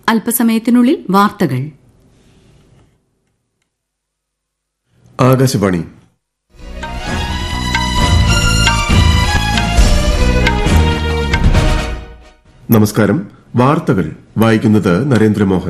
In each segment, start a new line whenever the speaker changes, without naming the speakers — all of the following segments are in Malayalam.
അല്പസമയത്തിനുള്ളിൽ വാർത്തകൾ.
ആകാശവാണി. നമസ്കാരം. വാർത്തകൾ വായിക്കുന്നത് നരേന്ദ്രമോഹൻ.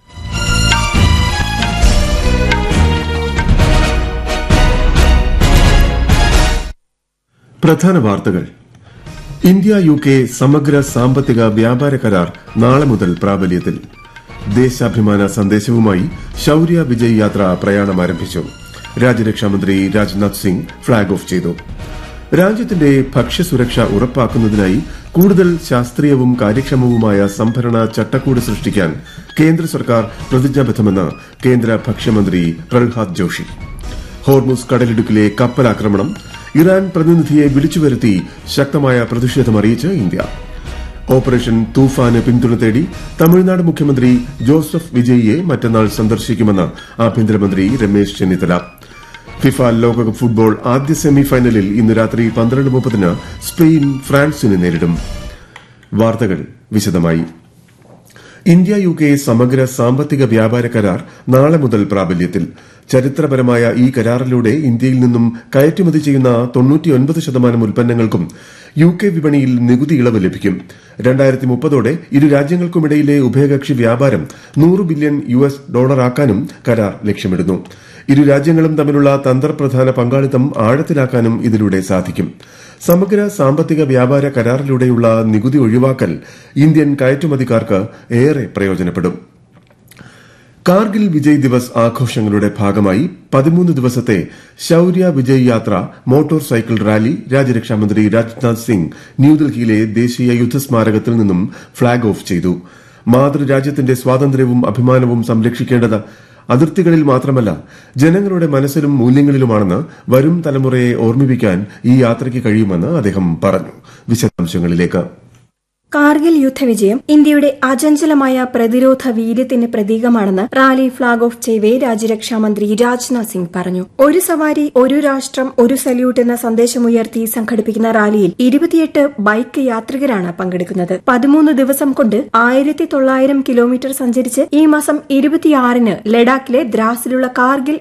പ്രധാന വാർത്തകൾ. ഇന്ത്യ UK സമഗ്ര സാമ്പത്തിക വ്യാപാര കരാർ നാളെ മുതൽ പ്രാബല്യത്തിൽ. ദേശാഭിമാന സന്ദേശവുമായി ശൌര്യ വിജയ് യാത്ര പ്രയാണം ആരംഭിച്ചു. രാജ്യരക്ഷാമന്ത്രി രാജ്നാഥ് സിംഗ് ഫ്ളാഗ് ഓഫ് ചെയ്തു. രാജ്യത്തിന്റെ ഭക്ഷ്യസുരക്ഷ ഉറപ്പാക്കുന്നതിനായി കൂടുതൽ ശാസ്ത്രീയവും കാര്യക്ഷമവുമായ സംഭരണ ചട്ടക്കൂട് സൃഷ്ടിക്കാൻ കേന്ദ്ര സർക്കാർ പ്രതിജ്ഞാബദ്ധമെന്ന് കേന്ദ്ര ഭക്ഷ്യമന്ത്രി പ്രഹ്ലാദ് ജോഷി. ഹോർമുസ് കടലിടുക്കിലെ കപ്പലാക്രമണം, ഇറാൻ പ്രതിനിധിയെ വിളിച്ചുവരുത്തി ശക്തമായ പ്രതിഷേധമറിയിച്ച് ഇന്ത്യ. ഓപ്പറേഷൻ തൂഫാന് പിന്തുണ തേടി തമിഴ്നാട് മുഖ്യമന്ത്രി ജോസഫ് വിജയിയെ മറ്റന്നാൾ സന്ദർശിക്കുമെന്ന് ആഭ്യന്തരമന്ത്രി രമേശ് ചെന്നിത്തല. ഫിഫ ലോകകപ്പ് ഫുട്ബോൾ ആദ്യ സെമിഫൈനലിൽ ഇന്ന് രാത്രി 12:30 സ്പെയിൻ ഫ്രാൻസിനെ നേരിടും. വാർത്തകൾ വിശദമായി. ഇന്ത്യ UK സമഗ്ര സാമ്പത്തിക വ്യാപാര കരാർ നാളെ മുതൽ പ്രാബല്യത്തിൽ. ചരിത്രപരമായ ഈ കരാറിലൂടെ ഇന്ത്യയിൽ നിന്നും കയറ്റുമതി ചെയ്യുന്ന 99% ഉൽപ്പന്നങ്ങൾക്കും UK വിപണിയിൽ നികുതി ഇളവ് ലഭിക്കും. 2030 ഇരു രാജ്യങ്ങൾക്കുമിടയിലെ ഉഭയകക്ഷി വ്യാപാരം $100 ബില്യൺ ആക്കാനും കരാർ ലക്ഷ്യമിടുന്നു. ഇരു രാജ്യങ്ങളും തമ്മിലുള്ള തന്ത്രപ്രധാന പങ്കാളിത്തം ആഴത്തിലാക്കാനും ഇതിലൂടെ സാധിക്കും. സമഗ്ര സാമ്പത്തിക വ്യാപാര കരാറിലൂടെയുള്ള നികുതി ഒഴിവാക്കൽ ഇന്ത്യൻ കയറ്റുമതിക്കാർക്ക് ഏറെ പ്രയോജനപ്പെടും. കാർഗിൽ വിജയ് ദിവസ് ആഘോഷങ്ങളുടെ ഭാഗമായി 13 ദിവസത്തെ ശൌര്യ വിജയ് യാത്ര മോട്ടോർ സൈക്കിൾ റാലി രാജ്യരക്ഷാമന്ത്രി രാജ്നാഥ് സിംഗ് ന്യൂഡൽഹിയിലെ ദേശീയ യുദ്ധസ്മാരകത്തിൽ നിന്നും ഫ്ളാഗ് ഓഫ് ചെയ്തു. മാതൃരാജ്യത്തിന്റെ സ്വാതന്ത്ര്യവും അഭിമാനവും സംരക്ഷിക്കേണ്ടത് അതിർത്തികളിൽ മാത്രമല്ല, ജനങ്ങളുടെ മനസ്സിലും മൂല്യങ്ങളിലുമാണെന്ന് വരും തലമുറയെ ഓർമ്മിപ്പിക്കാൻ ഈ യാത്രയ്ക്ക് കഴിയുമെന്ന് അദ്ദേഹം പറഞ്ഞു. വിശദാംശങ്ങളിലേക്ക്.
കാർഗിൽ യുദ്ധവിജയം ഇന്ത്യയുടെ അചഞ്ചലമായ പ്രതിരോധ വീര്യത്തിന് പ്രതീകമാണെന്ന് റാലി ഫ്ളാഗ് ഓഫ് ചെയ്യവേ രാജ്യരക്ഷാമന്ത്രി രാജ്നാഥ് സിംഗ് പറഞ്ഞു. ഒരു സവാരി, ഒരു രാഷ്ട്രം, ഒരു സല്യൂട്ട് എന്ന സന്ദേശമുയർത്തി സംഘടിപ്പിക്കുന്ന റാലിയിൽ 28 ബൈക്ക് യാത്രികരാണ് പങ്കെടുക്കുന്നത്. 13 ദിവസം കൊണ്ട് 1900 കിലോമീറ്റർ സഞ്ചരിച്ച് ഈ മാസം 26-ന് ലഡാക്കിലെ ദ്രാസിലുള്ള കാർഗിൽ